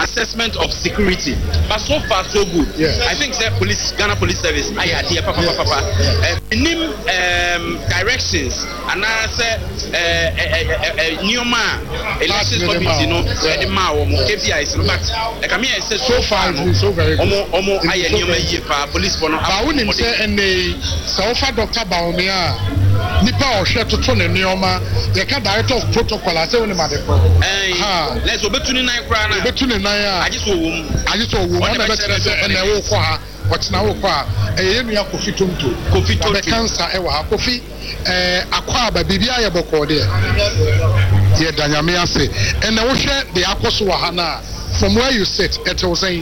assessment of security. But so far so good. I think that Ghana Police Service papa directions and I say Neoma elections committee no the ma KPIs but I mean I say so far so very good. Omo aye Neoma ye pa police for no ba wonim say ene so fa Dr. Baumia nipa ohwe toto ne Neoma ye ka director of protocol ase woni ma de ko let's obetuni nan kra na obetuni nan a aje so wo na be tere se ene wo ko ha watena wo ko a eye nua Kofi Tonto be cancer e wa ha Kofi akwa ba bibia ye boko de ye danyame ase ene wo hwe de akoso wa ha na from where you sit it was saying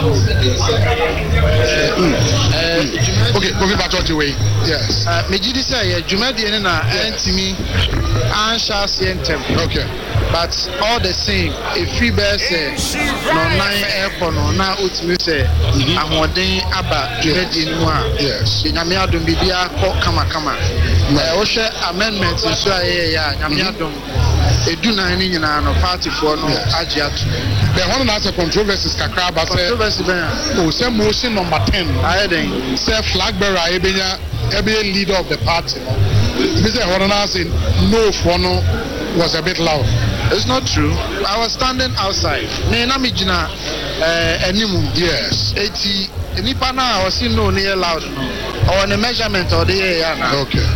okay Kofi Batoji way yes mejidi say ye dwumade ne na antimi ansha sentem okay but all the same if we be say no nine airport no na otimi say ahoden aba dwumade no a yes nyame adom bibia ko kama wo hwe amendment so aye ya nyame adom edunan ni nyina no party for no agiatu the one that's a controversies kakra ba say controversy ben o say motion number 10 ayen say flag bearer ebenya leader of the party me say one na say no for no was a bit loud. It's not true. I was standing outside me na me gina animu yes eti nipa na I was saying no near loud no or the measurement or the air na okay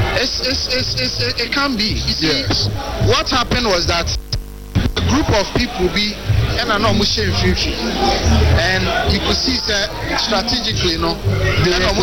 it can be. Yes. What happened was that a group of people be and I know Mushe Future and you could see that strategically no they are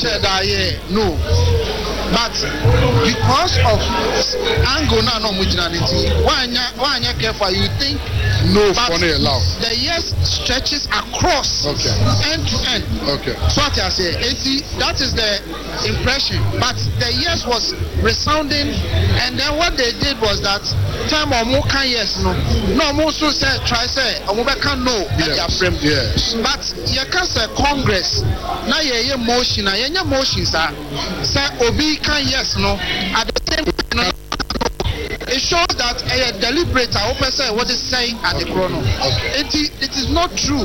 no but because of angle now no mujinanity why careful you think no funny allowed the yes stretches across end to end so what I say that is the impression but the yes was resounding and then what they did was that time or more can yes no more so say try say or more can no yes but you can say Congress now ye motion na ye motion sir say obi can yes no at the same time it shows that a deliberate what is saying at the chrono it is not true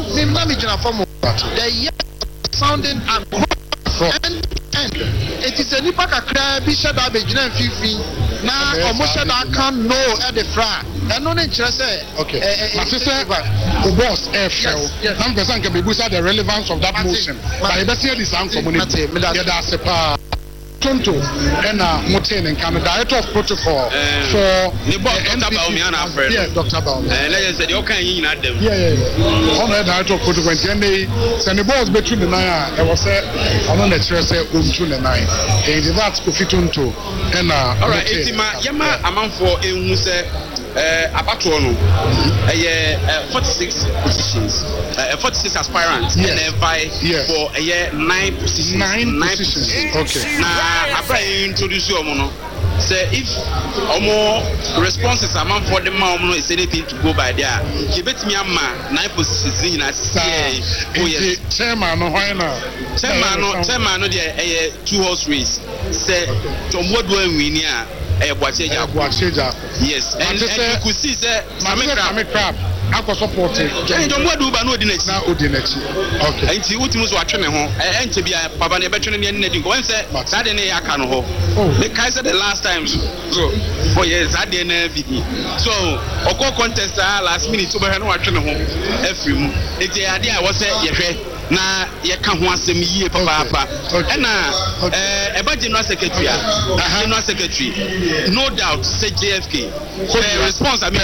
the yes sounding and it is a nipa kakra bi shada be gina fifi na omo shada can know at the fra and no nkyere say my sister the boss show some person can be boost the relevance of that motion but you better this sound community that's a pa Tonto and Moten and director of protocol for Dr. Baumia friend yes Dr. Baumia let's say you can in at them on the director of protocol and they send the balls between the nine I was say on the church say between the nine and that's Kofi Tonto and all right yama amount for who say Abatuo no 46 positions 46 aspirants and vie for 9 positions okay now after I introduce you no say if omo responses amount for the man is anything to go by there you bet me am 9 positions in yes chairman no why now chairman no there 2 horse race say Tombo do win here yes and you could see say Mame Crab akọ support John Wadu ba no odinachi na odinachi okay enti utimu so atwe ne ho ente bia papa ne betwe ne ne dinko wen say that dey na aka no ho the guy said the last time so for years that dey na bigi so okọ contest last minute obo he no atwe ne ho afri mu enti ade a wo say ye hwe na ye ka ho asem yie papa na eba general secretary no doubt say JFK the response I mean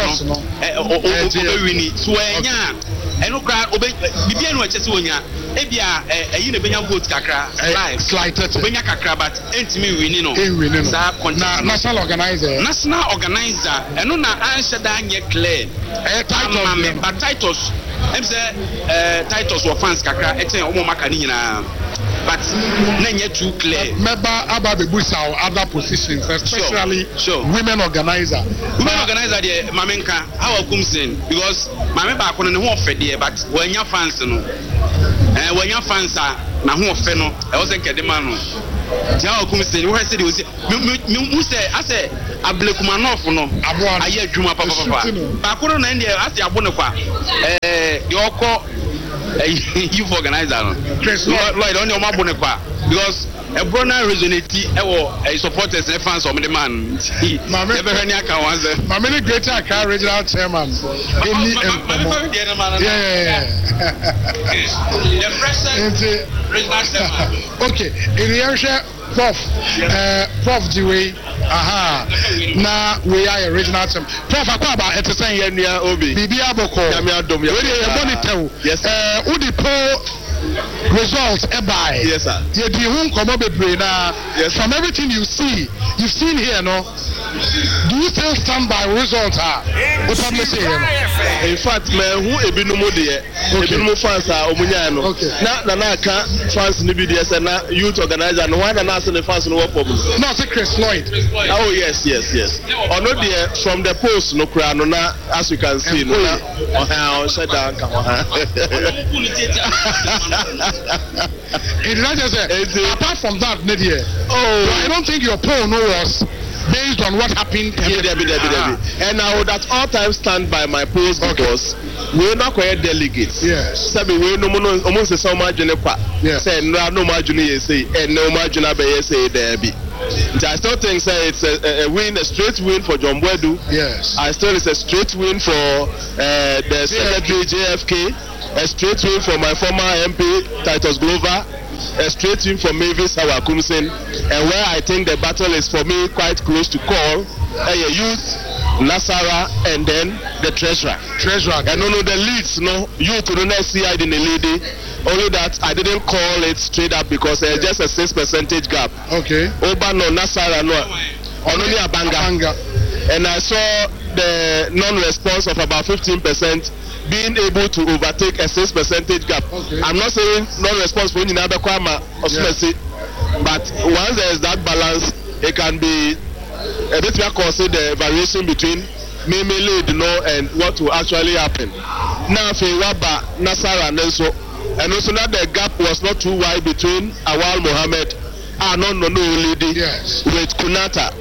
wini so enya eno kra bibia no achese wonya ebia eyi na benya vote kakra slighted benya kakra but entimi wini no sa national organizer eno na answer da anye clear but Titus em say Titus were fans kakra eten omo maka ni nyina but nenye too clear member about the bush other positions especially women organizer there mamenka how akumsen because mame ba kono ne ho ofe there but wanya fans no wanya fans na ho ofe no e wo se kedema no ja akumsen wo se de wo se mu se ase ablekuma no fo no aye adwuma papa ba kono na ndie ase abo ne kwa the oko youth organizer Chris Lloyd on your mabone kwa because a brona resonate a supporters and fans of the man never any account once my many greater account regional chairman the president regional chairman okay in the area Prof Jiwe na we are original team Prof Akwaba et say here near Obi Bibia Boko we dey monitor yes udi po results by yes sir you di hun komo bebre na from everything you've seen here no do you still stand by results what am I saying in fact man who ebinumu de ebinumu fans omunya no na aka fans ni bi de say na youth organizer no why na say the fans no work problem no say Chris Lloyd oh yes ono there from the post no kra no na as you can see no na shut down ka apart from that Nadia I don't think your poll no was based on what happened and I would at all times stand by my post because we're not quite delegates sabi we no almost say so much say no margin say and no margin say there be I still think say it's a win, a straight win for John Boadu. Yes. I still it's a straight win for the secretary JFK, a straight win for my former MP Titus Glover, a straight win for Mavis Hawakumsen, and where I think the battle is for me quite close to call, youth, Nasara, and then the treasurer. And no, the leads, no, you to the next CID in the lady. Only that I didn't call it straight up because there's just a 6% gap. Okay. Oba no Nasara no, only a banga. And I saw the non-response of about 15% being able to overtake a 6% gap. Okay. I'm not saying non-response for Nina Bekwama or Smesi, but once there is that balance, it can be a bit more consider the variation between me lead and what will actually happen. Now for Waba Nasara and then so. And also that the gap was not too wide between Awal Mohammed with Kunata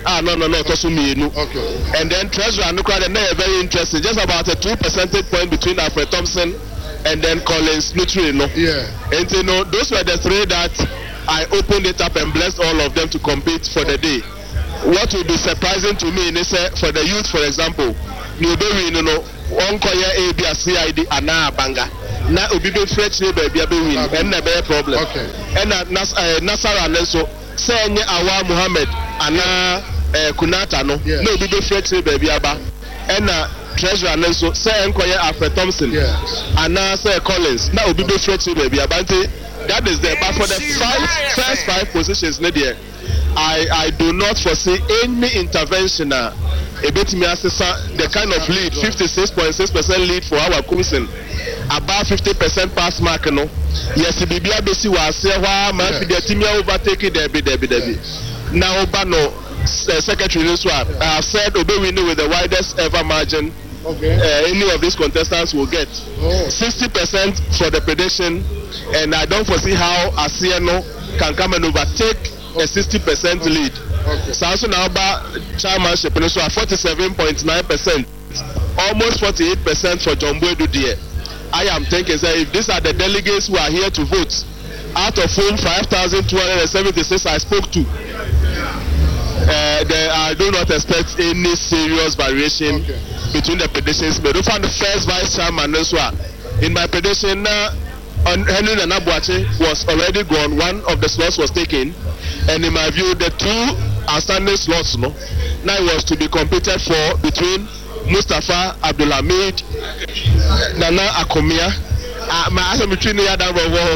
and then Treasurer Anukra and they are very interesting, just about a 2 percentage point between Alfred Thompson and then Collins Nutrino. And you know those were the three that I opened it up and blessed all of them to compete for the day. What will be surprising to me is for the youth, for example, one koya A B C I D ana banga na obi be fresh ne ba bia be win and na be problem and Nasara Nenso say nye Awa Muhammad ana Kunata no na obi be fresh ne ba bia ba and na Treasurer Nenso say enkoya Alfred Thompson ana say Collins na obi be fresh ne ba bia ba that is there, but for the first five positions ne there I do not foresee any intervention the kind of lead 56.6% lead for our Kumsin about 50% pass mark no yes bibia besi wa se hwa ma fi the team overtake debi now Obano secretary so I have said Obe winning with the widest ever margin any of these contestants will get 60% for the prediction, and I don't foresee how Asiano can come and overtake a 60% lead. Samson Alba chairmanship and so 47.9%, almost 48% for John Boadu there. I am thinking that if these are the delegates who are here to vote, out of whom 5,276 I spoke to, I do not expect any serious variation between the predictions. But if I'm the first vice chairman, in my prediction, Henry Nanabuache was already gone. One of the slots was taken, and in my view, the two outstanding slots now was to be competed for between Mustafa Abdulhamid, Nana Akomia, my answer between the other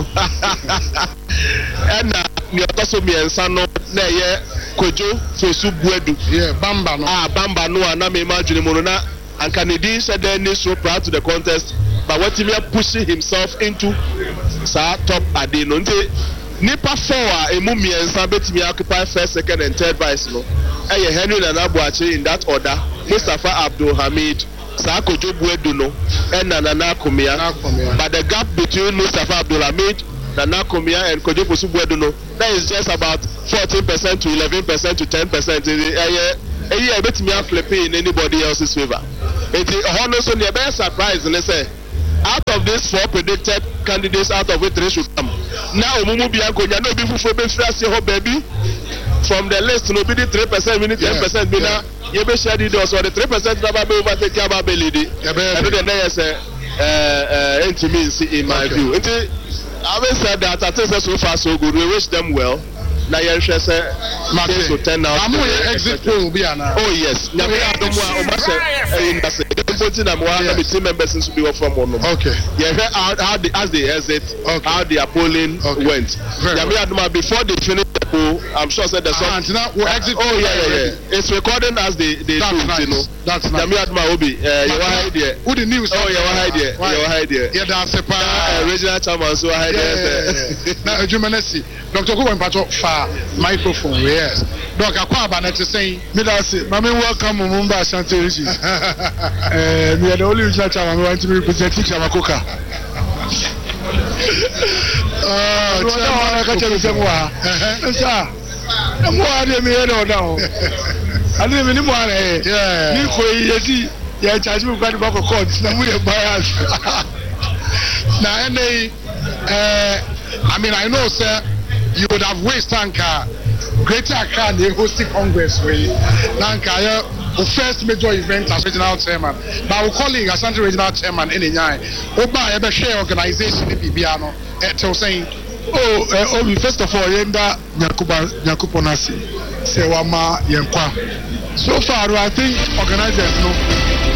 and also me and Sano Neye Kojo Fosu Buedu. Bamba no. Bamba no, and I'm imagining Morona and Kennedy said then so proud to the contest, but what he pushing himself into top Adeno. Nipa 4 Emumi and Sabet me occupy first, second, and third vice no. Henry Nanabuache in that order, Mustafa Abdul Hamid, Kojo Buedu no, and Nana Akomia. But the gap between Mustafa Abdul Hamid, Nana Akomia, and Kojo Fosu Buedu no, that is just about 14% to 11% to 10%. A year bet me flipping in anybody else's favor. It's honest on the best surprise and they say out of these 4 predicted candidates, out of which 3 should come. Now, Umumu Bianco, you know, before we first see baby from the list, no be 3%, we need 10%. You be shared it also. The 3% never be overtake your ability. I know the next intimacy in my view. Having said that, I think so far so good. We wish them well. Now you're interested to turn out. Exit poll be an oh yes. Now we have no more. The team members to be from one. Okay. Yeah, as they exit, how their polling went. Yeah, before they finish the poll, I'm sure said the song. Exit. Oh yeah. It's recording as they do it, you know. That's nice. Obi, you were hiding. Who the news? Oh, you were hiding. You were hiding. Yeah, that's a regional chairman, so hiding. Now, Jumanesi, Dr. Kuban Pato, far microphone, yes. Dr. Kwaba, to say, Midasi, Mammy, welcome, Mumba Shanti. We are the only regional chairman who want to represent Chamakoka. I can't tell you somewhere. I didn't even know. Yeah. You charge me quite about court. Now, I mean, I know, sir, you would have wasted Anka. Greater Accra, the hosting Congress, Nanka, the first major event as regional chairman. Now, we're calling Ashanti regional chairman in Inyai. Oba, ever share organization in Bibiano, saying, first of all, Yenda Nyakuponasi, Sewama Yenkwa. So far, I think organizers know.